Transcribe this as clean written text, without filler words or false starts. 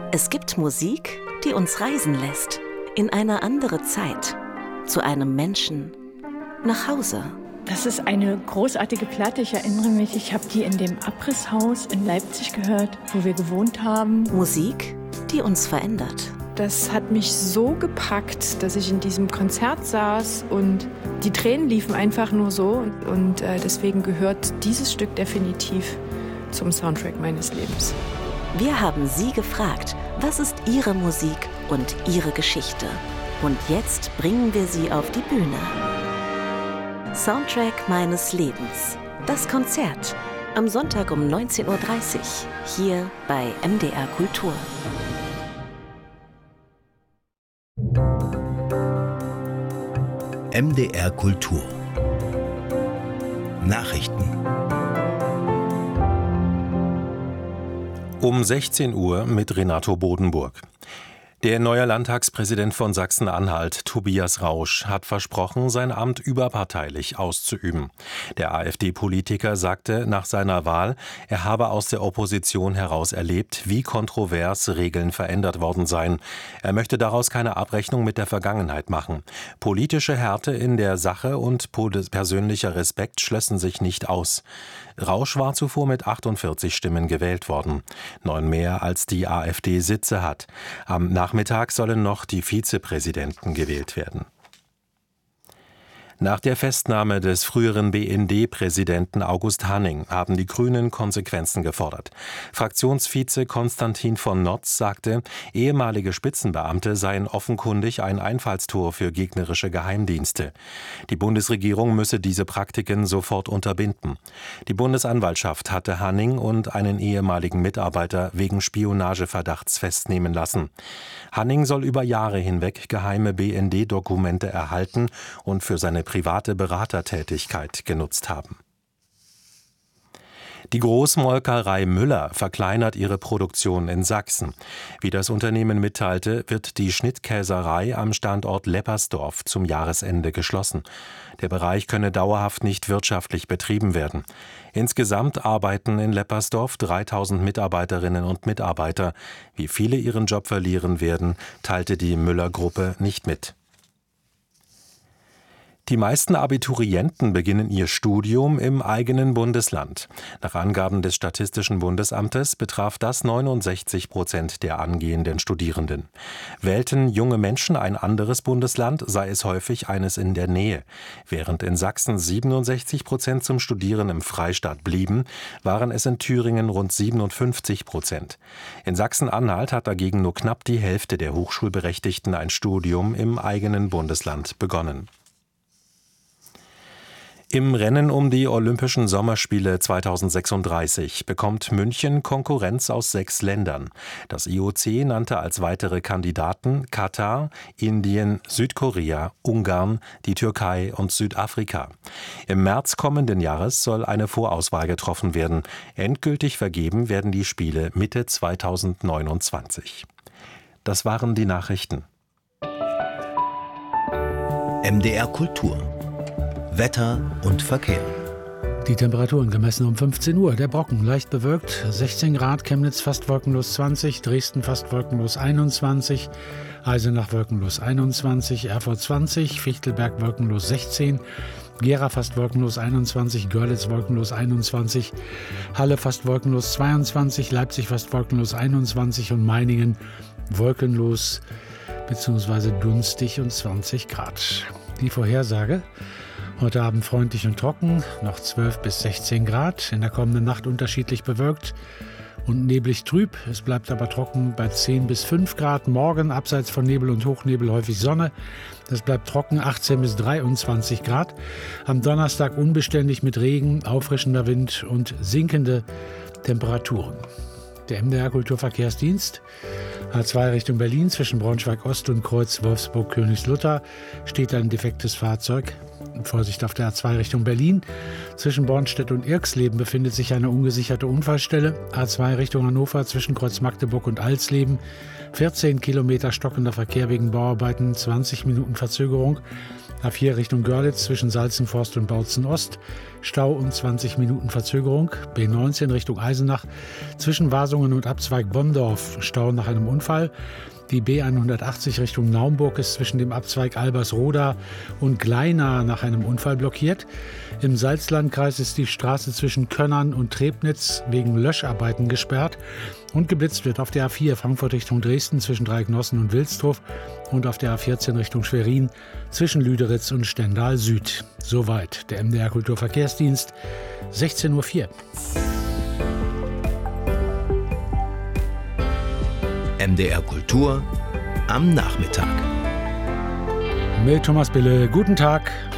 Es gibt Musik, die uns reisen lässt. In eine andere Zeit. Zu einem Menschen. Nach Hause. Das ist eine großartige Platte. Ich erinnere mich, ich habe die in dem Abrisshaus in Leipzig gehört, wo wir gewohnt haben. Musik, die uns verändert. Das hat mich so gepackt, dass ich in diesem Konzert saß und die Tränen liefen einfach nur so. Und deswegen gehört dieses Stück definitiv zum Soundtrack meines Lebens. Wir haben Sie gefragt, was ist Ihre Musik und Ihre Geschichte? Und jetzt bringen wir Sie auf die Bühne. Soundtrack meines Lebens. Das Konzert. Am Sonntag um 19:30 Uhr. Hier bei MDR Kultur. MDR Kultur. Nachrichten. Um 16 Uhr mit Renato Bodenburg. Der neue Landtagspräsident von Sachsen-Anhalt, Tobias Rausch, hat versprochen, sein Amt überparteilich auszuüben. Der AfD-Politiker sagte nach seiner Wahl, er habe aus der Opposition heraus erlebt, wie kontrovers Regeln verändert worden seien. Er möchte daraus keine Abrechnung mit der Vergangenheit machen. Politische Härte in der Sache und persönlicher Respekt schlössen sich nicht aus. Rausch war zuvor mit 48 Stimmen gewählt worden. 9 mehr als die AfD Sitze hat. Am Nachmittag sollen noch die Vizepräsidenten gewählt werden. Nach der Festnahme des früheren BND-Präsidenten August Hanning haben die Grünen Konsequenzen gefordert. Fraktionsvize Konstantin von Notz sagte, ehemalige Spitzenbeamte seien offenkundig ein Einfallstor für gegnerische Geheimdienste. Die Bundesregierung müsse diese Praktiken sofort unterbinden. Die Bundesanwaltschaft hatte Hanning und einen ehemaligen Mitarbeiter wegen Spionageverdachts festnehmen lassen. Hanning soll über Jahre hinweg geheime BND-Dokumente erhalten und für seine private Beratertätigkeit genutzt haben. Die Großmolkerei Müller verkleinert ihre Produktion in Sachsen. Wie das Unternehmen mitteilte, wird die Schnittkäserei am Standort Leppersdorf zum Jahresende geschlossen. Der Bereich könne dauerhaft nicht wirtschaftlich betrieben werden. Insgesamt arbeiten in Leppersdorf 3000 Mitarbeiterinnen und Mitarbeiter. Wie viele ihren Job verlieren werden, teilte die Müller-Gruppe nicht mit. Die meisten Abiturienten beginnen ihr Studium im eigenen Bundesland. Nach Angaben des Statistischen Bundesamtes betraf das 69% der angehenden Studierenden. Wählten junge Menschen ein anderes Bundesland, sei es häufig eines in der Nähe. Während in Sachsen 67% zum Studieren im Freistaat blieben, waren es in Thüringen rund 57%. In Sachsen-Anhalt hat dagegen nur knapp die Hälfte der Hochschulberechtigten ein Studium im eigenen Bundesland begonnen. Im Rennen um die Olympischen Sommerspiele 2036 bekommt München Konkurrenz aus 6 Ländern. Das IOC nannte als weitere Kandidaten Katar, Indien, Südkorea, Ungarn, die Türkei und Südafrika. Im März kommenden Jahres soll eine Vorauswahl getroffen werden. Endgültig vergeben werden die Spiele Mitte 2029. Das waren die Nachrichten. MDR Kultur. Wetter und Verkehr. Die Temperaturen gemessen um 15 Uhr. Der Brocken leicht bewölkt, 16 Grad, Chemnitz fast wolkenlos 20, Dresden fast wolkenlos 21, Eisenach wolkenlos 21, Erfurt 20, Fichtelberg wolkenlos 16, Gera fast wolkenlos 21, Görlitz wolkenlos 21, Halle fast wolkenlos 22, Leipzig fast wolkenlos 21 und Meiningen wolkenlos bzw. dunstig und 20 Grad. Die Vorhersage: Heute Abend freundlich und trocken, noch 12 bis 16 Grad. In der kommenden Nacht unterschiedlich bewölkt und neblig trüb. Es bleibt aber trocken bei 10 bis 5 Grad. Morgen abseits von Nebel und Hochnebel häufig Sonne. Es bleibt trocken, 18 bis 23 Grad. Am Donnerstag unbeständig mit Regen, auffrischender Wind und sinkende Temperaturen. Der MDR Kulturverkehrsdienst. A2 Richtung Berlin zwischen Braunschweig Ost und Kreuz Wolfsburg-Königslutter steht ein defektes Fahrzeug. Vorsicht auf der A2 Richtung Berlin. Zwischen Bornstedt und Irxleben befindet sich eine ungesicherte Unfallstelle. A2 Richtung Hannover zwischen Kreuz Magdeburg und Alsleben. 14 Kilometer stockender Verkehr wegen Bauarbeiten, 20 Minuten Verzögerung. A4 Richtung Görlitz zwischen Salzenforst und Bautzen Ost, Stau und 20 Minuten Verzögerung. B19 Richtung Eisenach zwischen Wasungen und Abzweig Bonndorf, Stau nach einem Unfall. Die B180 Richtung Naumburg ist zwischen dem Abzweig Albersroda und Gleina nach einem Unfall blockiert. Im Salzlandkreis ist die Straße zwischen Könnern und Trebnitz wegen Löscharbeiten gesperrt. Und geblitzt wird auf der A4 Frankfurt Richtung Dresden zwischen Dreiecknossen und Wilsdruff und auf der A14 Richtung Schwerin zwischen Lüderitz und Stendal Süd. Soweit der MDR Kulturverkehrsdienst, 16:04 Uhr. MDR Kultur am Nachmittag. Mit Thomas Bille, guten Tag.